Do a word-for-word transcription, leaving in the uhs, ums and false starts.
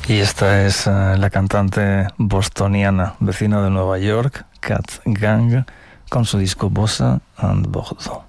Y esta es uh, la cantante bostoniana, vecina de Nueva York, Kat Gang, con su disco Bossa and Bordeaux.